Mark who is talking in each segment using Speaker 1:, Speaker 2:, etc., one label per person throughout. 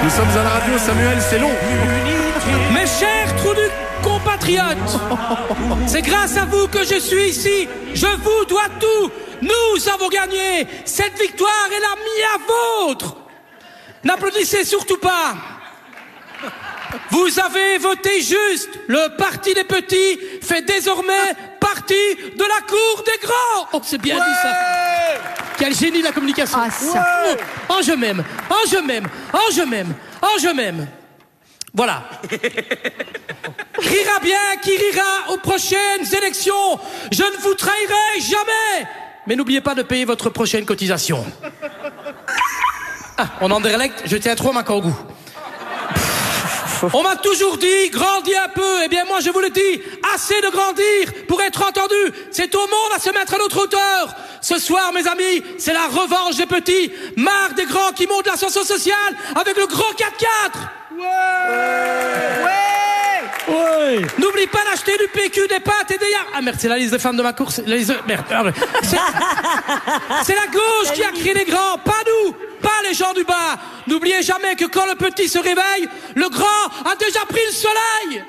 Speaker 1: Nous sommes à la radio, Samuel, c'est long.
Speaker 2: Mes chers trous du compatriotes, c'est grâce à vous que je suis ici. Je vous dois tout. Nous avons gagné. Cette victoire est la mienne vôtre. N'applaudissez surtout pas. Vous avez voté juste. Le parti des petits fait désormais partie de la cour des grands. Oh, c'est bien dit ça. Quel génie de la communication.
Speaker 3: Ah, ça.
Speaker 2: Oh, je m'aime. Oh, je m'aime. Oh, je m'aime. Oh, je m'aime. Voilà. Rira bien qui rira aux prochaines élections. Je ne vous trahirai jamais. Mais n'oubliez pas de payer votre prochaine cotisation. Ah, on en délecte, je tiens trop à ma kangou. On m'a toujours dit, grandis un peu. Eh bien, moi, je vous le dis, assez de grandir pour être entendu. C'est au monde à se mettre à notre hauteur. Ce soir, mes amis, c'est la revanche des petits. Marre des grands qui montent l'ascension sociale avec le gros 4x4. Ouais. N'oublie pas d'acheter du PQ, des pâtes et des yards. Ah merde, c'est la liste de femmes de ma course. Merde. C'est la gauche qui a créé les grands, pas nous, pas les gens du bas. N'oubliez jamais que quand le petit se réveille, le grand a déjà pris le soleil.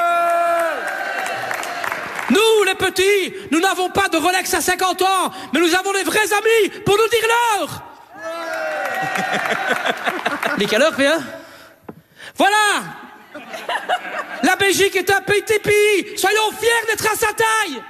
Speaker 2: Nous, les petits, nous n'avons pas de Rolex à 50 ans, mais nous avons des vrais amis pour nous dire l'heure. Mais quelle heure, PA? Voilà. La Belgique est un petit pays. Soyons fiers d'être à sa taille.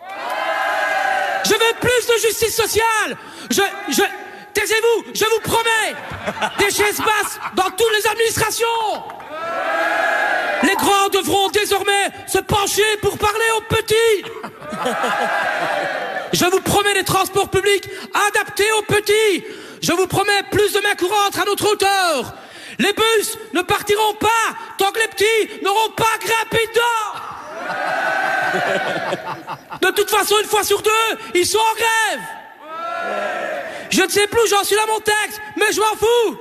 Speaker 2: Je veux plus de justice sociale. Taisez-vous, je vous promets. Des chaises basses dans toutes les administrations. Les grands devront désormais se pencher pour parler aux petits. Je vous promets des transports publics adaptés aux petits. Je vous promets plus de mains courantes à notre hauteur. Les bus ne partiront pas tant que les petits n'auront pas grimpé dedans. De toute façon, une fois sur deux, ils sont en grève. Je ne sais plus, j'en suis là mon texte, mais je m'en fous.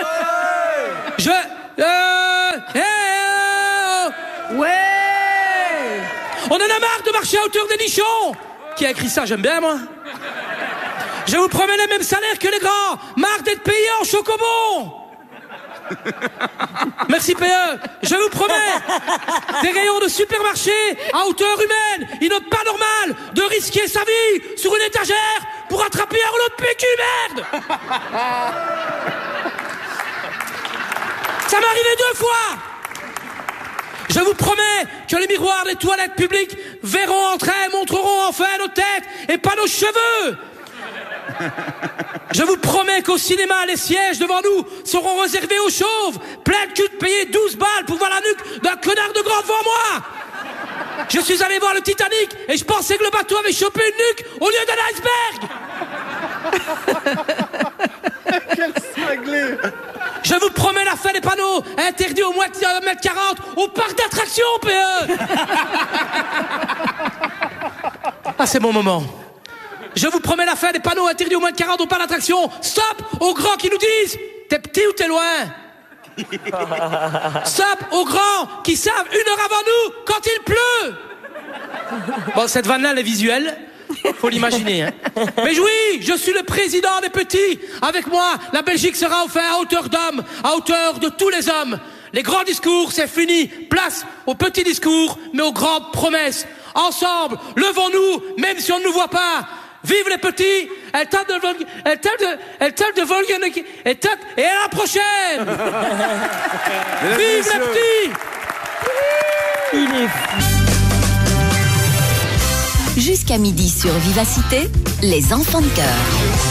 Speaker 2: On en a marre de marcher à hauteur des nichons. Qui a écrit ça? J'aime bien, moi. Je vous promets les mêmes salaires que les grands. Marre d'être payés en chocobon. Merci PE. Je vous promets des rayons de supermarché à hauteur humaine. Il n'est pas normal de risquer sa vie sur une étagère pour attraper un rouleau de PQ, merde. Ça m'est arrivé 2 fois. Je vous promets que les miroirs des toilettes publiques verront entre elles, montreront enfin nos têtes et pas nos cheveux. Je vous promets qu'au cinéma, les sièges devant nous seront réservés aux chauves. Plein de cul de payer 12 balles pour voir la nuque d'un connard de grand devant moi. Je suis allé voir le Titanic et je pensais que le bateau avait chopé une nuque au lieu d'un iceberg.
Speaker 1: Quel cinglé.
Speaker 2: Je vous promets la fin des panneaux interdits au moins de 1m40 au parc d'attractions, PE. Ah, c'est mon moment. Je vous promets la fin des panneaux interdits au moins de 40 au parc d'attractions. Stop aux grands qui nous disent t'es petit ou t'es loin. Stop aux grands qui savent 1 heure avant nous quand il pleut. Bon, cette vanne-là, elle est visuelle. Faut l'imaginer, hein. Mais oui, je suis le président des petits. Avec moi, la Belgique sera enfin à hauteur d'homme, à hauteur de tous les hommes. Les grands discours, c'est fini. Place aux petits discours, mais aux grandes promesses. Ensemble, levons-nous, même si on ne nous voit pas. Vive les petits, et à la prochaine. Vive les petits.
Speaker 3: Il est fou.
Speaker 4: Jusqu'à midi sur Vivacité, les enfants de cœur.